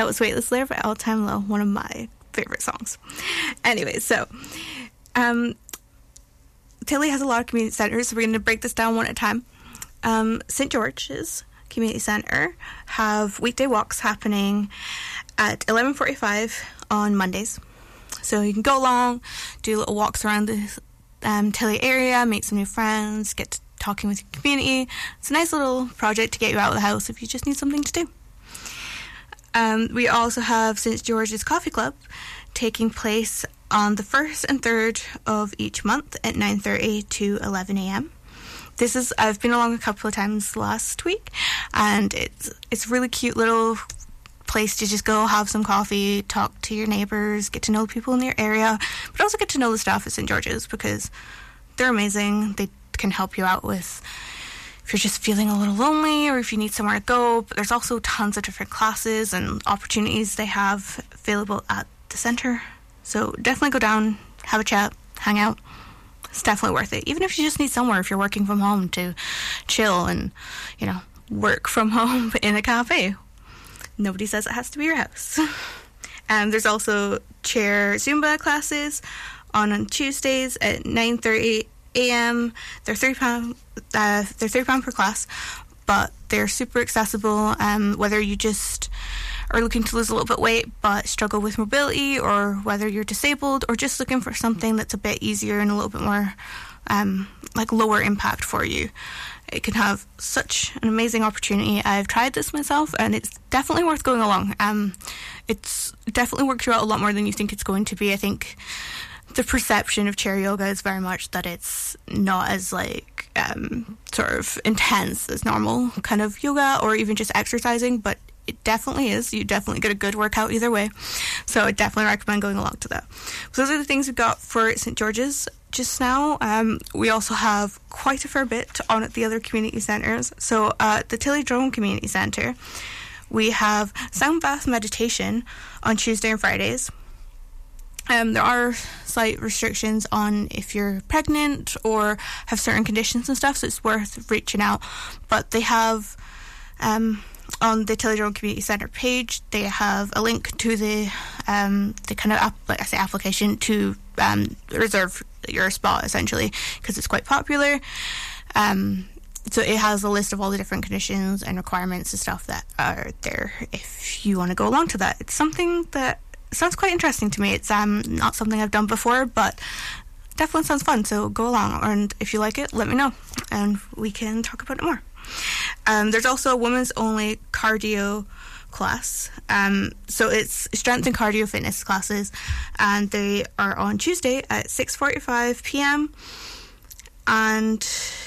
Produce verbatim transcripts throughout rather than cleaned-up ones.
That was Weightless Layer by All Time Low, one of my favorite songs. Anyway, so um, Tilly has a lot of community centres, so we're going to break this down one at a time. Um, Saint George's Community Centre have weekday walks happening at eleven forty-five on Mondays. So you can go along, do little walks around the um, Tilly area, make some new friends, get to talking with your community. It's a nice little project to get you out of the house if you just need something to do. Um, we also have Saint George's Coffee Club taking place on the first and third of each month at nine thirty to eleven a.m. This is, I've been along a couple of times last week, and it's it's a really cute little place to just go have some coffee, talk to your neighbours, get to know the people in your area, but also get to know the staff at Saint George's because they're amazing. They can help you out with if you're just feeling a little lonely or if you need somewhere to go. But there's also tons of different classes and opportunities they have available at the centre. So definitely go down, have a chat, hang out. It's definitely worth it. Even if you just need somewhere, if you're working from home, to chill and, you know, work from home in a cafe. Nobody says it has to be your house. And um, there's also chair Zumba classes on, on Tuesdays at nine thirty a.m. They're thirty pounds. Uh, they're thirty pounds per class, but they're super accessible. Um, whether you just are looking to lose a little bit of weight but struggle with mobility, or whether you're disabled or just looking for something that's a bit easier and a little bit more um, like lower impact for you, it can have such an amazing opportunity. I've tried this myself and it's definitely worth going along. Um, it's definitely works you out a lot more than you think it's going to be. I think the perception of chair yoga is very much that it's not as like um, sort of intense as normal kind of yoga or even just exercising, but it definitely is. You definitely get a good workout either way. So I definitely recommend going along to that. So those are the things we've got for Saint George's just now. Um, we also have quite a fair bit on at the other community centres. So at the Tillydrome Community Centre, we have sound bath meditation on Tuesday and Fridays. Um, there are slight restrictions on if you're pregnant or have certain conditions and stuff, so it's worth reaching out. But they have... Um, on the Tillydrome Community Centre page, they have a link to the um, the kind of app, like I say application to um, reserve your spot essentially, because it's quite popular. Um, so it has a list of all the different conditions and requirements and stuff that are there if you want to go along to that. It's something that sounds quite interesting to me. It's um, not something I've done before, but definitely sounds fun. So go along, and if you like it, let me know, and we can talk about it more. Um, there's also a women's only cardio class. Um, so it's strength and cardio fitness classes, and they are on Tuesday at six forty-five p.m. and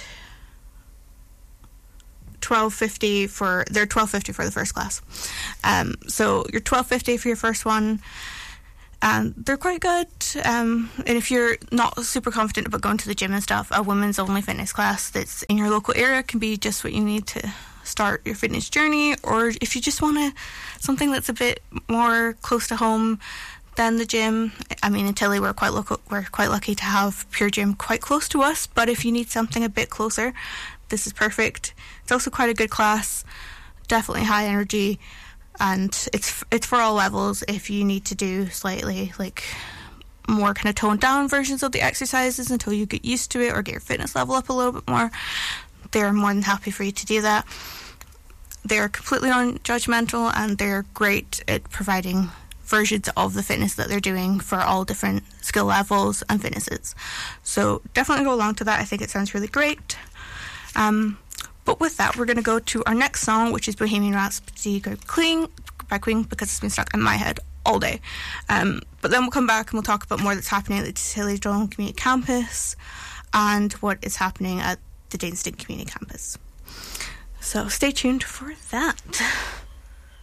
twelve fifty for they're twelve fifty for the first class. Um, so you're twelve fifty for your first one. And they're quite good. Um, and if you're not super confident about going to the gym and stuff, a women's only fitness class that's in your local area can be just what you need to start your fitness journey. Or if you just want to something that's a bit more close to home than the gym. I mean, in Tilly, we're quite local, we're quite lucky to have Pure Gym quite close to us. But if you need something a bit closer, this is perfect. It's also quite a good class. Definitely high energy. And it's it's for all levels. If you need to do slightly like more kind of toned down versions of the exercises until you get used to it or get your fitness level up a little bit more, they're more than happy for you to do that. They're completely non-judgmental, and they're great at providing versions of the fitness that they're doing for all different skill levels and fitnesses. So definitely go along to that. I think it sounds really great. Um, But with that, we're going to go to our next song, which is Bohemian Rhapsody by Queen, because it's been stuck in my head all day. Um, but then we'll come back and we'll talk about more that's happening at the Tillydrome Community Campus and what is happening at the Daneston Community Campus. So stay tuned for that.